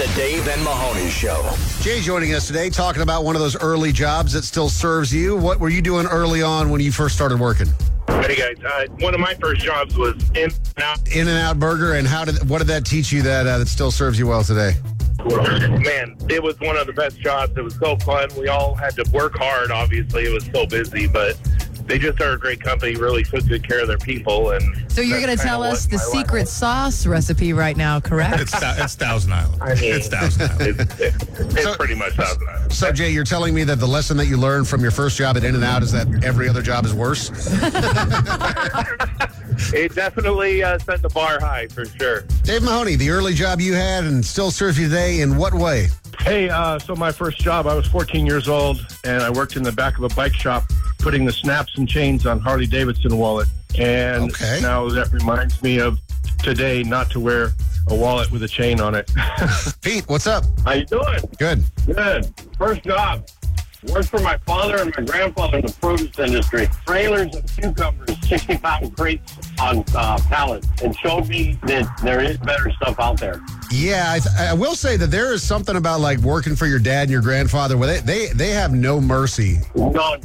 The Dave and Mahoney Show. Jay joining us today, talking about one of those early jobs that still serves you. What were you doing early on when you first started working? Hey guys, one of my first jobs was In-N-Out Burger, and what did that teach you that still serves you well today? Man, it was one of the best jobs. It was so fun. We all had to work hard, obviously. It was so busy, but they just are a great company, really took good care of their people. And so you're going to tell us the secret sauce recipe right now, correct? It's Thousand Island. I mean, it's Thousand Island. It's pretty much Thousand Island. So, Jay, you're telling me that the lesson that you learned from your first job at In-N-Out is that every other job is worse? It definitely set the bar high, for sure. Dave Mahoney, the early job you had and still serves you today, in what way? Hey, so my first job, I was 14 years old, and I worked in the back of a bike shop putting the snaps and chains on Harley-Davidson wallet. And now that reminds me of today not to wear a wallet with a chain on it. Pete, what's up? How you doing? Good. Good. First job. Worked for my father and my grandfather in the produce industry. Trailers of cucumbers, 60-pound crates on pallets, and showed me that there is better stuff out there. Yeah, I will say that there is something about like working for your dad and your grandfather where they have no mercy. None.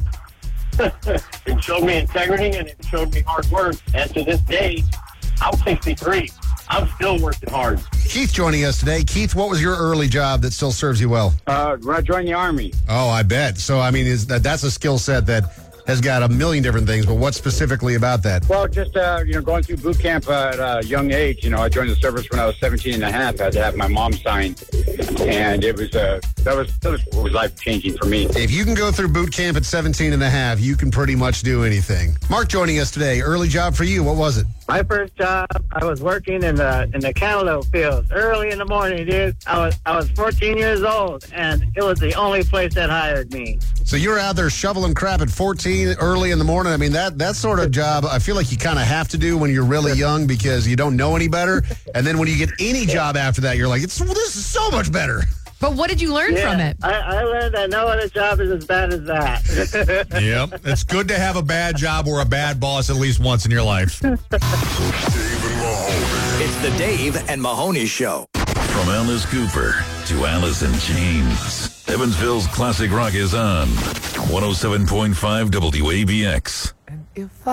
It showed me integrity and it showed me hard work. And to this day, I'm 63. I'm still working hard. Keith joining us today. Keith, what was your early job that still serves you well? When I joined the Army. Oh, I bet. So, I mean, that's a skill set that has got a million different things, but what specifically about that? Well, just, going through boot camp at a young age. I joined the service when I was 17 and a half. I had to have my mom sign. And it was, that was life-changing for me. If you can go through boot camp at 17 and a half, you can pretty much do anything. Mark joining us today. Early job for you. What was it? My first job, I was working in the cantaloupe fields early in the morning, dude. I was 14 years old, and it was the only place that hired me. So you were out there shoveling crap at 14 early in the morning. I mean, that sort of job, I feel like you kind of have to do when you're really young because you don't know any better. And then when you get any job after that, you're like, this is so much better. But what did you learn from it? I learned that no other job is as bad as that. Yep. It's good to have a bad job or a bad boss at least once in your life. Dave and Mahoney. It's the Dave and Mahoney Show. From Alice Cooper to Alice in Chains, Evansville's classic rock is on 107.5 WABX. If